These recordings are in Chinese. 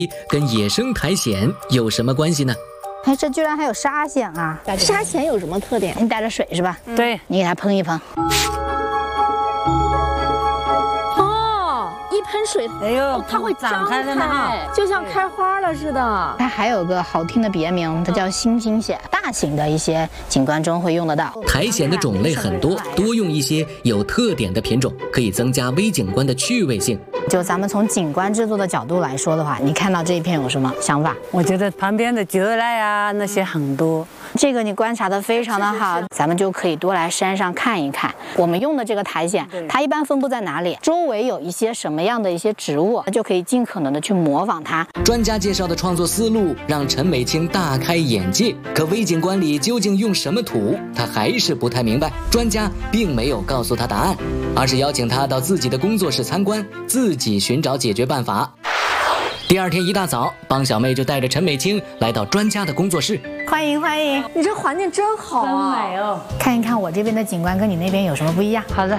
跟野生苔藓有什么关系呢？ 哎，这居然还有沙藓啊！沙藓有什么特点？你带着水是吧？ 对， 你给它喷一喷。 一喷水， 哎呦， 它会张开， 开， 就像开花了似的。 它还有个好听的别名，它叫星星藓，大型的一些景观中会用得到。 苔藓的种类很多，多用一些有特点的品种，可以增加微景观的趣味性。 就咱们从景观制作的角度来说的话，你看到这一片有什么想法？ 我觉得旁边的蕨类啊那些很多。 这个你观察得非常的好，咱们就可以多来山上看一看。我们用的这个苔藓，它一般分布在哪里？周围有一些什么样的一些植物，就可以尽可能的去模仿它。 专家介绍的创作思路让陈美清大开眼界，可微景观里究竟用什么土，她还是不太明白。专家并没有告诉她答案，而是邀请她到自己的工作室参观，自己寻找解决办法。第二天一大早，帮小妹就带着陈美清来到专家的工作室。 欢迎欢迎， 你这环境真好啊， 真美哦！ 看一看我这边的景观跟你那边有什么不一样？ 好的。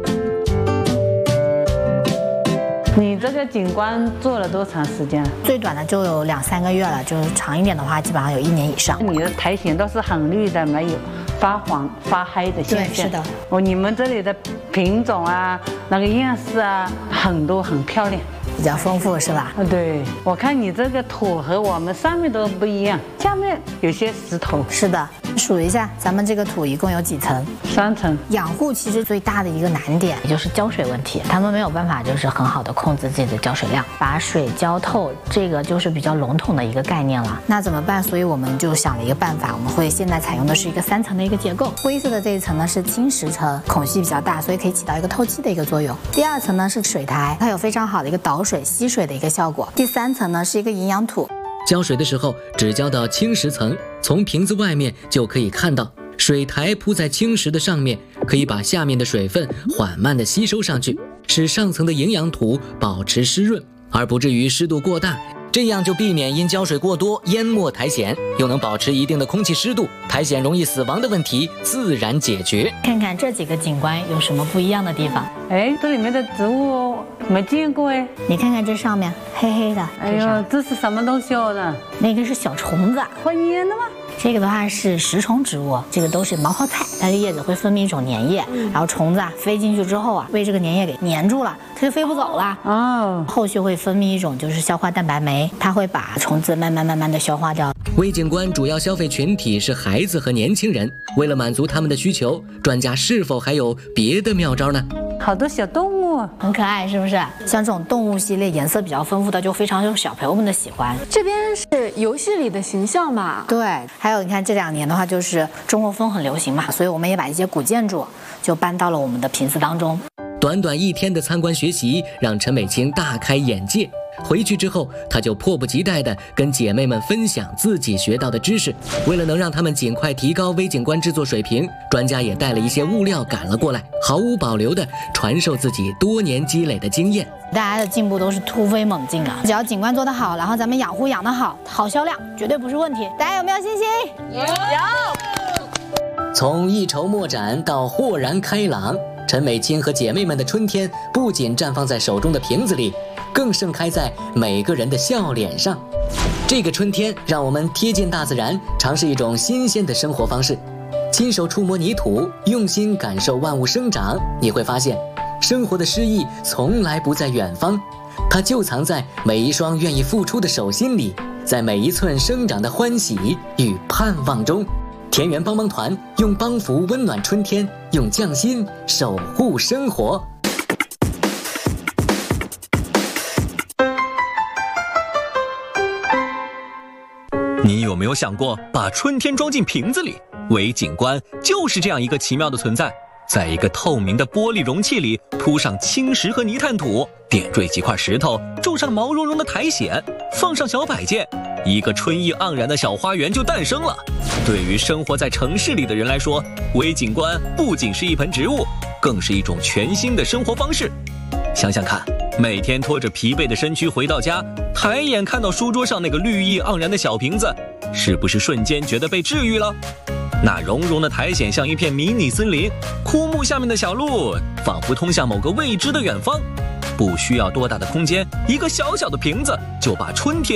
你这个景观做了多长时间？ 最短的就有2、3个月了，就是长一点的话，基本上有1年以上。 你的苔藓都是很绿的，没有发黄发黑的现象。 对，是的。 哦，你们这里的品种啊，那个样式啊，很多，很漂亮。 比较丰富是吧？ 对，我看你这个土和我们上面都不一样，下面有些石头。 是的，数一下，咱们这个土一共有几层 ？3层。 养护其实最大的一个难点，也就是浇水问题，他们没有办法就是很好的控制自己的浇水量，把水浇透，这个就是比较笼统的一个概念了。那怎么办？所以我们就想了一个办法，我们会现在采用的是一个3层的一个结构，灰色的这一层呢是侵蚀层，孔隙比较大，所以可以起到一个透气的一个作用。第2层呢是水苔，它有非常好的一个导水吸水的一个效果。第3层呢是一个营养土， 浇水的时候只浇到侵蚀层，从瓶子外面就可以看到水苔铺在侵蚀的上面，可以把下面的水分缓慢地吸收上去，使上层的营养土保持湿润，而不至于湿度过大，这样就避免因浇水过多淹没苔藓，又能保持一定的空气湿度，苔藓容易死亡的问题自然解决。 看看这几个景观有什么不一样的地方？ 哎，这里面的植物没见过哎。 你看看这上面黑黑的， 哎呦，这是什么东西哦呢？ 那个是小虫子， 会粘的吗？ 这个的话是食虫植物，这个都是毛泡菜，它的叶子会分泌一种粘液，然后虫子飞进去之后啊，被这个粘液给粘住了，它就飞不走了。 哦， 后续会分泌一种就是消化蛋白酶，它会把虫子慢慢的消化掉。 微景观主要消费群体是孩子和年轻人，为了满足他们的需求，专家是否还有别的妙招呢？ 好多小动物， 很可爱，是不是？像这种动物系列颜色比较丰富的，就非常有小朋友们的喜欢。 这边是游戏里的形象吧？ 对，还有你看这2年的话，就是中国风很流行嘛，所以我们也把一些古建筑就搬到了我们的瓶子当中。 短短1天的参观学习，让陈美清大开眼界。回去之后，她就迫不及待地跟姐妹们分享自己学到的知识。为了能让她们尽快提高微景观制作水平，专家也带了一些物料赶了过来，毫无保留地传授自己多年积累的经验。 大家的进步都是突飞猛进啊！只要景观做得好，然后咱们养护养得好，好销量绝对不是问题。大家有没有信心？ 有。 从一筹莫展到豁然开朗，陈美清和姐妹们的春天不仅绽放在手中的瓶子里，更盛开在每个人的笑脸上。这个春天，让我们贴近大自然，尝试一种新鲜的生活方式，亲手触摸泥土，用心感受万物生长。你会发现，生活的诗意从来不在远方，它就藏在每一双愿意付出的手心里，在每一寸生长的欢喜与盼望中。田园帮帮团用帮扶温暖春天，用匠心守护生活。 你有没有想过把春天装进瓶子里？微景观就是这样一个奇妙的存在。在一个透明的玻璃容器里铺上青石和泥炭土，点缀几块石头，种上毛茸茸的苔藓，放上小摆件，一个春意盎然的小花园就诞生了。对于生活在城市里的人来说，微景观不仅是一盆植物，更是一种全新的生活方式。想想看，每天拖着疲惫的身躯回到家，抬眼看到书桌上那个绿意盎然的小瓶子，是不是瞬间觉得被治愈了？那绒绒的苔藓像一片迷你森林，枯木下面的小路仿佛通向某个未知的远方。不需要多大的空间，一个小小的瓶子就把春天